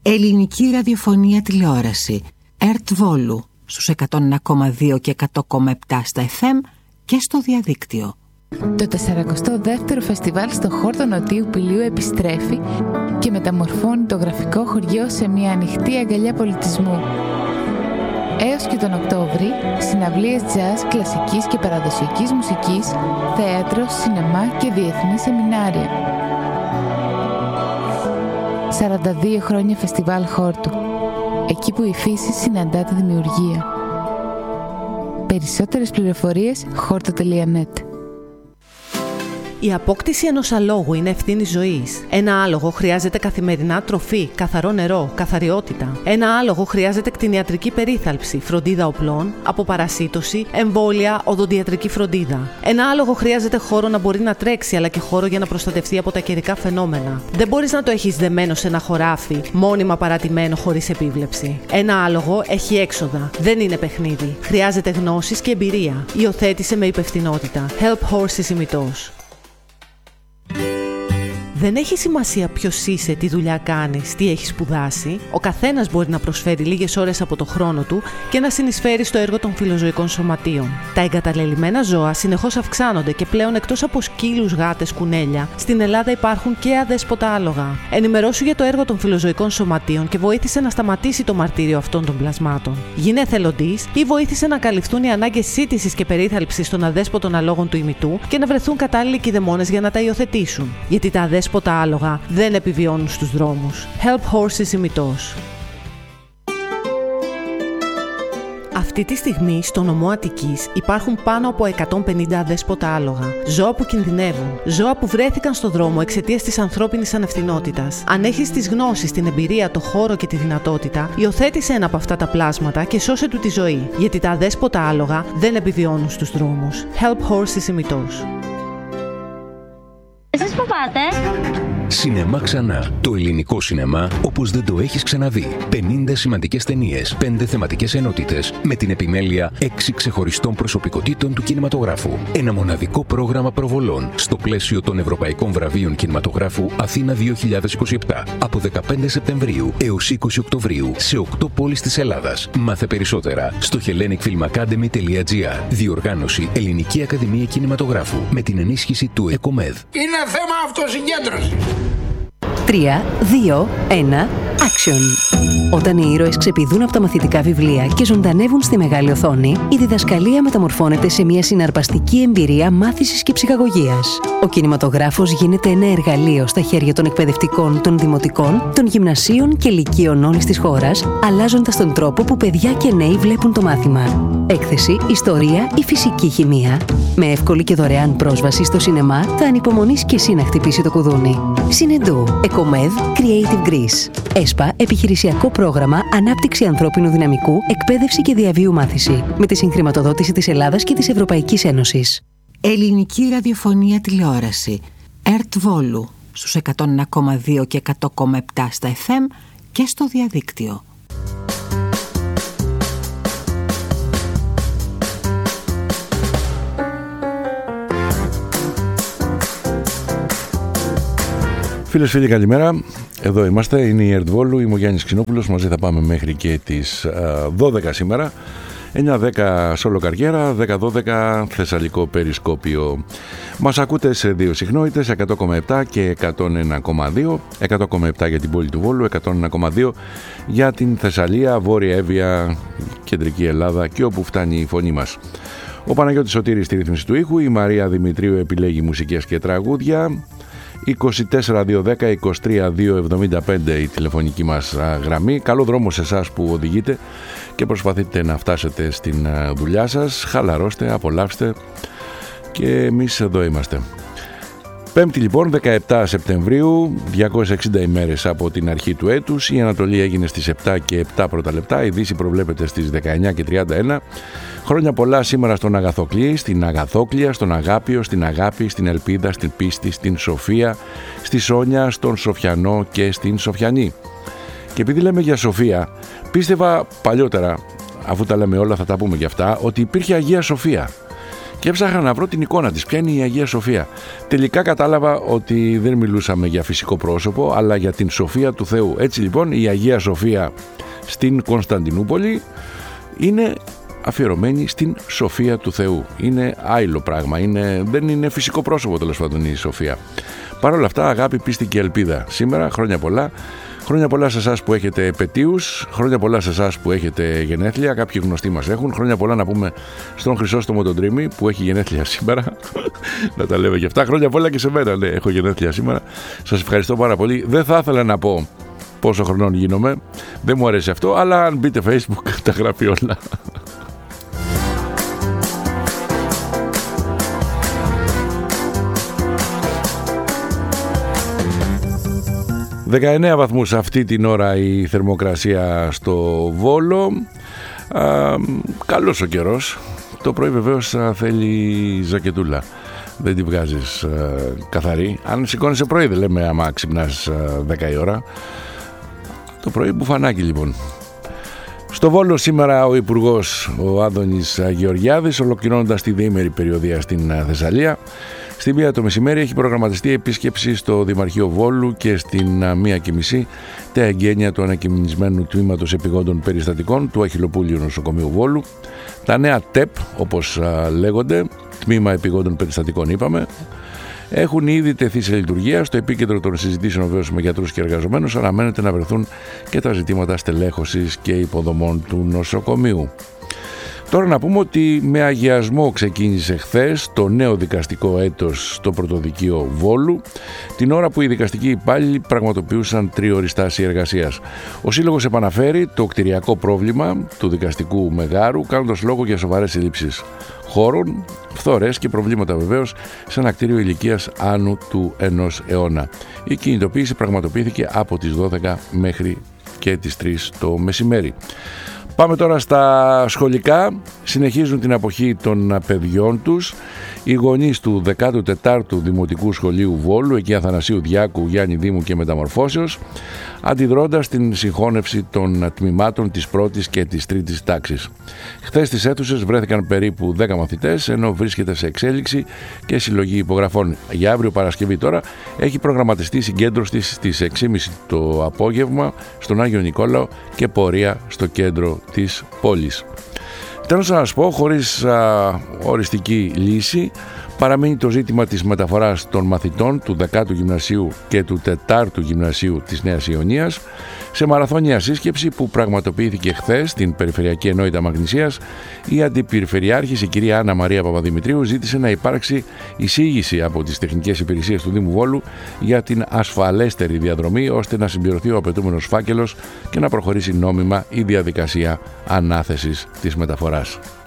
Ελληνική ραδιοφωνία τηλεόραση. ΕΡΤ Βόλου στους 101,2 και 100,7 στα FM και στο διαδίκτυο. Το 42ο φεστιβάλ στο χόρτο Νοτίου Πηλίου επιστρέφει και μεταμορφώνει το γραφικό χωριό σε μια ανοιχτή αγκαλιά πολιτισμού. Έως και τον Οκτώβρη, συναυλίες jazz, κλασικής και παραδοσιακής μουσικής, θέατρο, σινεμά και διεθνή σεμινάρια. 42 χρόνια φεστιβάλ χόρτου. Εκεί που η φύση συναντά τη δημιουργία. Περισσότερες πληροφορίες χόρτο.net. Η απόκτηση ενός αλόγου είναι ευθύνη ζωής. Ένα άλογο χρειάζεται καθημερινά τροφή, καθαρό νερό, καθαριότητα. Ένα άλογο χρειάζεται κτηνιατρική περίθαλψη, φροντίδα οπλών, αποπαρασίτωση, εμβόλια, οδοντιατρική φροντίδα. Ένα άλογο χρειάζεται χώρο να μπορεί να τρέξει, αλλά και χώρο για να προστατευτεί από τα καιρικά φαινόμενα. Δεν μπορείς να το έχεις δεμένο σε ένα χωράφι, μόνιμα παρατημένο χωρίς επίβλεψη. Ένα άλογο έχει έξοδα. Δεν είναι παιχνίδι. Χρειάζεται γνώσεις και εμπειρία. Υιοθέτησε με υπευθυνότητα. Help Horses ημιτός. Δεν έχει σημασία ποιος είσαι, τι δουλειά κάνεις, τι έχεις σπουδάσει. Ο καθένας μπορεί να προσφέρει λίγες ώρες από το χρόνο του και να συνεισφέρει στο έργο των φιλοζωικών σωματείων. Τα εγκαταλελειμμένα ζώα συνεχώς αυξάνονται και πλέον εκτός από σκύλους, γάτες, κουνέλια, στην Ελλάδα υπάρχουν και αδέσποτα άλογα. Ενημερώσου για το έργο των φιλοζωικών σωματείων και βοήθησε να σταματήσει το μαρτύριο αυτών των πλασμάτων. Γίνε εθελοντής ή βοήθησε να καλυφθούν οι ανάγκες σύντησης και περίθαλψης των αδέσποτων αλόγων του ημιτού και να βρεθούν κατάλληλοι κηδεμόνες για να τα υιοθετήσουν. Γιατί τα αδέσποτα άλογα δεν επιβιώνουν στους δρόμους. Help Horses ημιτός. Αυτή τη στιγμή στο νομό Αττικής υπάρχουν πάνω από 150 αδέσποτα άλογα. Ζώα που κινδυνεύουν. Ζώα που βρέθηκαν στο δρόμο εξαιτίας της ανθρώπινης ανευθυνότητας. Αν έχεις τις γνώσεις, την εμπειρία, το χώρο και τη δυνατότητα, υιοθέτησε ένα από αυτά τα πλάσματα και σώσε του τη ζωή. Γιατί τα αδέσποτα άλογα δεν επιβιώνουν στους δρόμους. Help Horses ημιτός. Εσείς που πάτε? Σινεμά ξανά. Το ελληνικό σινεμά όπως δεν το έχεις ξαναδεί. 50 σημαντικές ταινίες, 5 θεματικές ενότητες, με την επιμέλεια 6 ξεχωριστών προσωπικότητων του κινηματογράφου. Ένα μοναδικό πρόγραμμα προβολών στο πλαίσιο των Ευρωπαϊκών Βραβείων Κινηματογράφου Αθήνα 2027. Από 15 Σεπτεμβρίου έως 20 Οκτωβρίου σε 8 πόλεις της Ελλάδας. Μάθε περισσότερα στο hellenicfilmacademy.gr. Διοργάνωση Ελληνική Ακαδημία Κινηματογράφου με την ενίσχυση του ΕΚΟΜΕΔ. Είναι θέμα αυτοσυγκέντρωσης. 3, 2, 1, action! Όταν οι ήρωες ξεπηδούν από τα μαθητικά βιβλία και ζωντανεύουν στη μεγάλη οθόνη, η διδασκαλία μεταμορφώνεται σε μια συναρπαστική εμπειρία μάθησης και ψυχαγωγίας. Ο κινηματογράφος γίνεται ένα εργαλείο στα χέρια των εκπαιδευτικών, των δημοτικών, των γυμνασίων και λυκείων όλης της χώρας, αλλάζοντας τον τρόπο που παιδιά και νέοι βλέπουν το μάθημα. Έκθεση, ιστορία ή φυσική χημεία. Με εύκολη και δωρεάν πρόσβαση στο σινεμά, θα ανυπομονείς και εσύ να χτυπήσει το κουδούνι. Συνεντού, ΕΚΟΜΕΔ, Creative Greece. ΕΣΠΑ, επιχειρησιακό πρόγραμμα Ανάπτυξη ανθρώπινου δυναμικού, εκπαίδευση και διαβίου μάθηση. Με τη συγχρηματοδότηση της Ελλάδας και της Ευρωπαϊκής Ένωσης. Ελληνική ραδιοφωνία τηλεόραση. ΕΡΤ Βόλου στους 101,2 και 100,7 στα FM και στο διαδίκτυο. Φίλες, φίλοι, καλημέρα. Εδώ είμαστε, είναι η ΕΡΤ Βόλου, είμαι ο Γιάννης Ξινόπουλος. Μαζί θα πάμε μέχρι και τις 12 σήμερα. 9-10 Σόλο Καριέρα, 10-12 Θεσσαλικό Περισκόπιο. Μας ακούτε σε δύο συχνότητες, 100,7 και 101,2. 100,7 για την πόλη του Βόλου, 101,2 για την Θεσσαλία, Βόρεια Εύβοια, Κεντρική Ελλάδα και όπου φτάνει η φωνή μας. Ο Παναγιώτης Σωτήρης στη ρύθμιση του ήχου, η Μαρία Δημητρίου επιλέγει μουσικές και τραγούδια. 24-210-23-275 η τηλεφωνική μας γραμμή. Καλό δρόμο σε εσάς που οδηγείτε και προσπαθείτε να φτάσετε στην δουλειά σας. Χαλαρώστε, απολαύστε και εμείς εδώ είμαστε. Πέμπτη λοιπόν, 17 Σεπτεμβρίου, 260 ημέρες από την αρχή του έτους. Η Ανατολή έγινε στις 7 και 7 πρώτα λεπτά, η Δύση προβλέπεται στις 19 και 31. Χρόνια πολλά σήμερα στον Αγαθοκλή, στην Αγαθόκλια, στον Αγάπιο, στην Αγάπη, στην Ελπίδα, στην Πίστη, στην Σοφία, στη Σόνια, στον Σοφιανό και στην Σοφιανή. Και επειδή λέμε για Σοφία, πίστευα παλιότερα, αφού τα λέμε όλα θα τα πούμε και αυτά, ότι υπήρχε Αγία Σοφία. και έψαχνα να βρω την εικόνα της. Ποια είναι η Αγία Σοφία? Τελικά κατάλαβα ότι δεν μιλούσαμε για φυσικό πρόσωπο, αλλά για την Σοφία του Θεού. Έτσι λοιπόν η Αγία Σοφία στην Κωνσταντινούπολη είναι αφιερωμένη στην Σοφία του Θεού. Είναι άειλο πράγμα, δεν είναι φυσικό πρόσωπο τέλος πάντων η Σοφία. Παρ' όλα αυτά, αγάπη, πίστη και ελπίδα. Σήμερα χρόνια πολλά. Χρόνια πολλά σε εσάς που έχετε επετείους, χρόνια πολλά σε εσάς που έχετε γενέθλια, κάποιοι γνωστοί μας έχουν. Χρόνια πολλά να πούμε στον Χρυσόστομο τον Τρίμη που έχει γενέθλια σήμερα. Να τα λέμε και αυτά. Χρόνια πολλά και σε μένα, ναι, έχω γενέθλια σήμερα. Σας ευχαριστώ πάρα πολύ. Δεν θα ήθελα να πω πόσο χρονών γίνομαι, δεν μου αρέσει αυτό, αλλά αν μπείτε Facebook τα γράφει όλα. 19 βαθμούς αυτή την ώρα η θερμοκρασία στο Βόλο. Καλός ο καιρός. Το πρωί βεβαίως θέλει ζακετούλα. Δεν τη βγάζεις καθαρή. Αν σηκώνεσαι πρωί, δεν λέμε άμα ξυπνάς 10 η ώρα. Το πρωί μπουφανάκι λοιπόν. Στο Βόλο σήμερα ο Υπουργός, ο Άδωνης Γεωργιάδης, ολοκληρώνοντας τη διήμερη περιοδεία στην Θεσσαλία. Στη 1 το μεσημέρι έχει προγραμματιστεί επίσκεψη στο Δημαρχείο Βόλου και στην 1:30 τα εγγένεια του ανακοιμισμένου τμήματος επιγόντων περιστατικών του Αχιλλοπούλιου Νοσοκομείου Βόλου. Τα νέα ΤΕΠ, όπως λέγονται, τμήμα επιγόντων περιστατικών είπαμε, έχουν ήδη τεθεί σε λειτουργία. Στο επίκεντρο των συζητήσεων βεβαίως με γιατρούς και εργαζομένους αναμένεται να βρεθούν και τα ζητήματα στελέχωσης και υποδομών του νοσοκομείου. Τώρα να πούμε ότι με αγιασμό ξεκίνησε χθες το νέο δικαστικό έτος στο Πρωτοδικείο Βόλου, την ώρα που οι δικαστικοί υπάλληλοι πραγματοποιούσαν τριοριστάση εργασίας. Ο Σύλλογος επαναφέρει το κτηριακό πρόβλημα του δικαστικού μεγάρου, κάνοντας λόγο για σοβαρές ελλείψεις χώρων, φθορές και προβλήματα βεβαίως σε ένα κτίριο ηλικίας άνω του 1 αιώνα. Η κινητοποίηση πραγματοποιήθηκε από τις 12 μέχρι και τις 3 το μεσημέρι. Πάμε τώρα στα σχολικά. Συνεχίζουν την αποχή των παιδιών τους οι γονείς του 14ου Δημοτικού Σχολείου Βόλου, εκεί Αθανασίου Διάκου, Γιάννη Δήμου και Μεταμορφώσεως, αντιδρώντας την συγχώνευση των τμήματων της πρώτης και της τρίτης τάξης. Χθες στις αίθουσες βρέθηκαν περίπου 10 μαθητές, ενώ βρίσκεται σε εξέλιξη και συλλογή υπογραφών. Για αύριο Παρασκευή τώρα έχει προγραμματιστεί συγκέντρωση στις 6:30 το απόγευμα στον Άγιο Νικόλαο και πορεία στο κέντρο της πόλης. Τέλος να σας πω, χωρίς οριστική λύση, παραμένει το ζήτημα της μεταφοράς των μαθητών του 10ου Γυμνασίου και του 4ου Γυμνασίου της Νέας Ιωνίας σε μαραθώνια σύσκεψη που πραγματοποιήθηκε χθες στην Περιφερειακή Ενότητα Μαγνησίας. Η Αντιπεριφερειάρχης, η κυρία Άννα Μαρία Παπαδημητρίου, ζήτησε να υπάρξει εισήγηση από τις τεχνικές υπηρεσίες του Δήμου Βόλου για την ασφαλέστερη διαδρομή, ώστε να συμπληρωθεί ο απαιτούμενος φάκελος και να προχωρήσει νόμιμα η διαδικασία ανάθεσης της μεταφοράς.